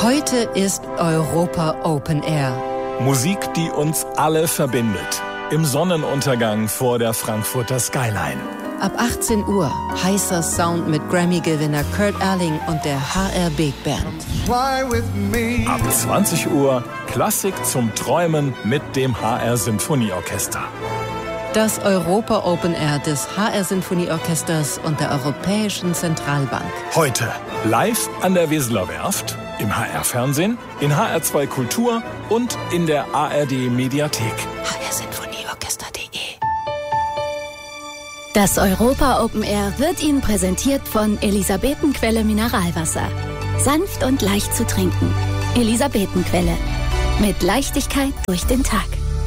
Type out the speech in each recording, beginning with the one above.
Heute ist Europa Open Air. Musik, die uns alle verbindet. Im Sonnenuntergang vor der Frankfurter Skyline. Ab 18 Uhr heißer Sound mit Grammy-Gewinner Kurt Elling und der HR Big Band. Ab 20 Uhr Klassik zum Träumen mit dem HR Sinfonieorchester. Das Europa Open Air des HR Sinfonieorchesters und der Europäischen Zentralbank. Heute live an der Weseler Werft, im HR-Fernsehen, in HR2 Kultur und in der ARD-Mediathek. hrsinfonieorchester.de. Das Europa Open Air wird Ihnen präsentiert von Elisabetenquelle Mineralwasser. Sanft und leicht zu trinken. Elisabetenquelle. Mit Leichtigkeit durch den Tag.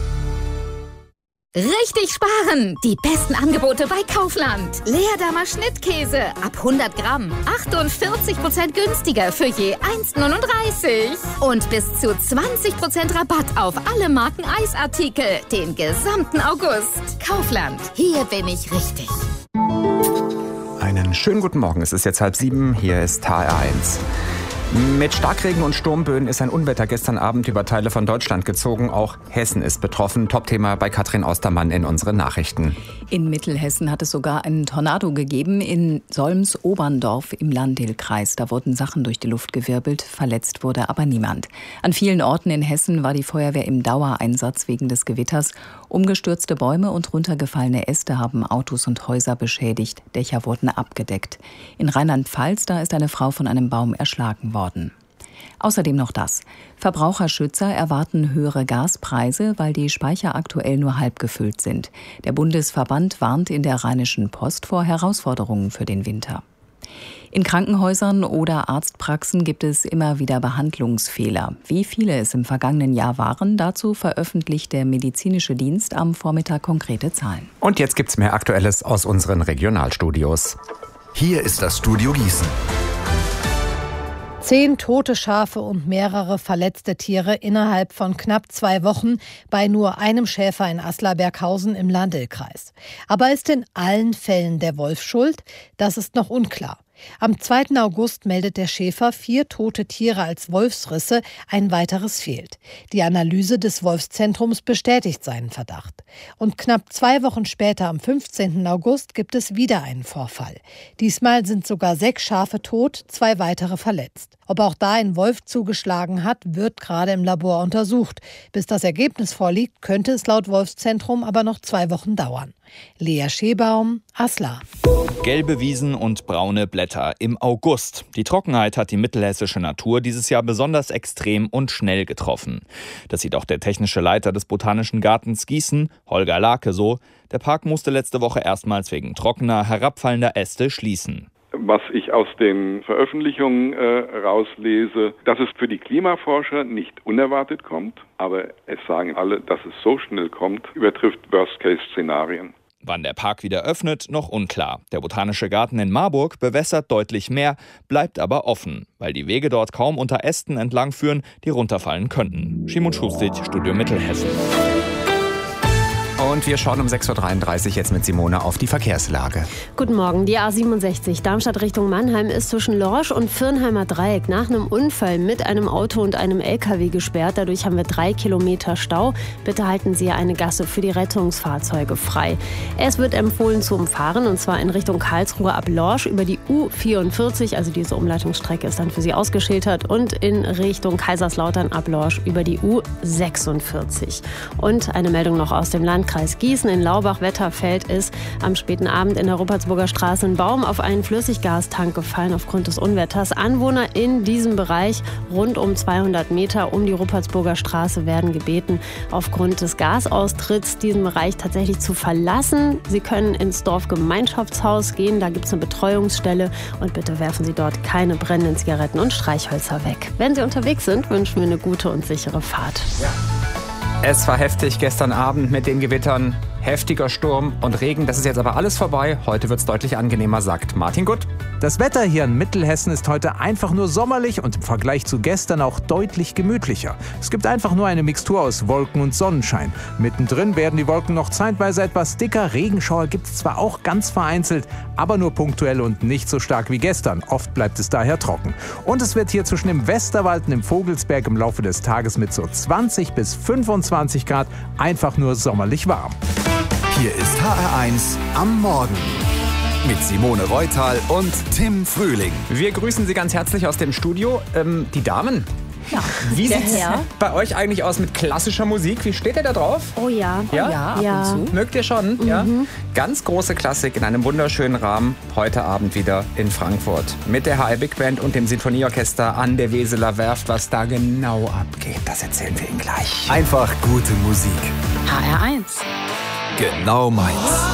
Richtig sparen! Die besten Angebote bei Kaufland. Leerdammer Schnittkäse ab 100 Gramm. 48% günstiger für je 1,39. Und bis zu 20% Rabatt auf alle Marken Eisartikel. Den gesamten August. Kaufland. Hier bin ich richtig. Einen schönen guten Morgen. Es ist jetzt 6:30. Hier ist HR1. Mit Starkregen und Sturmböen ist ein Unwetter gestern Abend über Teile von Deutschland gezogen. Auch Hessen ist betroffen. Top-Thema bei Katrin Ostermann in unseren Nachrichten. In Mittelhessen hat es sogar einen Tornado gegeben in Solms-Oberndorf im Landil-Kreis. Da wurden Sachen durch die Luft gewirbelt, verletzt wurde aber niemand. An vielen Orten in Hessen war die Feuerwehr im Dauereinsatz wegen des Gewitters. Umgestürzte Bäume und runtergefallene Äste haben Autos und Häuser beschädigt. Dächer wurden abgedeckt. In Rheinland-Pfalz, da ist eine Frau von einem Baum erschlagen worden. Außerdem noch das. Verbraucherschützer erwarten höhere Gaspreise, weil die Speicher aktuell nur halb gefüllt sind. Der Bundesverband warnt in der Rheinischen Post vor Herausforderungen für den Winter. In Krankenhäusern oder Arztpraxen gibt es immer wieder Behandlungsfehler. Wie viele es im vergangenen Jahr waren, dazu veröffentlicht der medizinische Dienst am Vormittag konkrete Zahlen. Und jetzt gibt's mehr Aktuelles aus unseren Regionalstudios. Hier ist das Studio Gießen. 10 tote Schafe und mehrere verletzte Tiere innerhalb von knapp 2 Wochen bei nur einem Schäfer in Assler-Berghausen im Landil-Kreis. Aber ist in allen Fällen der Wolf schuld? Das ist noch unklar. Am 2. August meldet der Schäfer 4 tote Tiere als Wolfsrisse, ein weiteres fehlt. Die Analyse des Wolfszentrums bestätigt seinen Verdacht. Und knapp 2 Wochen später, am 15. August, gibt es wieder einen Vorfall. Diesmal sind sogar 6 Schafe tot, 2 weitere verletzt. Ob auch da ein Wolf zugeschlagen hat, wird gerade im Labor untersucht. Bis das Ergebnis vorliegt, könnte es laut Wolfszentrum aber noch 2 Wochen dauern. Lea Schebaum, Asslar. Gelbe Wiesen und braune Blätter im August. Die Trockenheit hat die mittelhessische Natur dieses Jahr besonders extrem und schnell getroffen. Das sieht auch der technische Leiter des Botanischen Gartens Gießen, Holger Lake, so. Der Park musste letzte Woche erstmals wegen trockener, herabfallender Äste schließen. Was ich aus den Veröffentlichungen rauslese, dass es für die Klimaforscher nicht unerwartet kommt, aber es sagen alle, dass es so schnell kommt, übertrifft Worst-Case-Szenarien. Wann der Park wieder öffnet, noch unklar. Der Botanische Garten in Marburg bewässert deutlich mehr, bleibt aber offen, weil die Wege dort kaum unter Ästen entlang führen, die runterfallen könnten. Schimon Schustic, Studio Mittelhessen. Und wir schauen um 6:33 Uhr jetzt mit Simone auf die Verkehrslage. Guten Morgen. Die A67 Darmstadt Richtung Mannheim ist zwischen Lorsch und Firnheimer Dreieck nach einem Unfall mit einem Auto und einem LKW gesperrt. Dadurch haben wir 3 Kilometer Stau. Bitte halten Sie eine Gasse für die Rettungsfahrzeuge frei. Es wird empfohlen zu umfahren, und zwar in Richtung Karlsruhe ab Lorsch über die U44, also diese Umleitungsstrecke ist dann für Sie ausgeschildert, und in Richtung Kaiserslautern ab Lorsch über die U46. Und eine Meldung noch aus dem Landkreis Gießen. In Laubach-Wetterfeld ist am späten Abend in der Rupertsburger Straße ein Baum auf einen Flüssiggastank gefallen aufgrund des Unwetters. Anwohner in diesem Bereich rund um 200 Meter um die Rupertsburger Straße werden gebeten, aufgrund des Gasaustritts diesen Bereich tatsächlich zu verlassen. Sie können ins Dorfgemeinschaftshaus gehen, da gibt es eine Betreuungsstelle, und bitte werfen Sie dort keine brennenden Zigaretten und Streichhölzer weg. Wenn Sie unterwegs sind, wünschen wir eine gute und sichere Fahrt. Ja. Es war heftig gestern Abend mit den Gewittern, heftiger Sturm und Regen. Das ist jetzt aber alles vorbei. Heute wird es deutlich angenehmer, sagt Martin Gutt. Das Wetter hier in Mittelhessen ist heute einfach nur sommerlich und im Vergleich zu gestern auch deutlich gemütlicher. Es gibt einfach nur eine Mixtur aus Wolken und Sonnenschein. Mittendrin werden die Wolken noch zeitweise etwas dicker. Regenschauer gibt es zwar auch ganz vereinzelt, aber nur punktuell und nicht so stark wie gestern. Oft bleibt es daher trocken. Und es wird hier zwischen dem Westerwald und dem Vogelsberg im Laufe des Tages mit so 20 bis 25 Grad einfach nur sommerlich warm. Hier ist HR1 am Morgen. Mit Simone Reutal und Tim Frühling. Wir grüßen Sie ganz herzlich aus dem Studio. Die Damen, Ja, wie sieht es bei euch eigentlich aus mit klassischer Musik? Wie steht ihr da drauf? Oh ja. Ja? Ab und zu. Mögt ihr schon? Ja. Ganz große Klassik in einem wunderschönen Rahmen. Heute Abend wieder in Frankfurt. Mit der HR Big Band und dem Sinfonieorchester an der Weseler Werft. Was da genau abgeht, das erzählen wir Ihnen gleich. Einfach gute Musik. HR1. Genau meins.